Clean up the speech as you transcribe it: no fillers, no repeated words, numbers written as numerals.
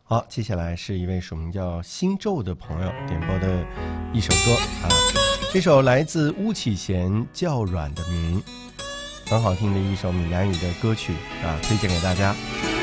好，接下来是一位署名叫星宙的朋友点播的一首歌啊，这首来自巫启贤较软的名，很好听的一首闽南语的歌曲啊，推荐给大家。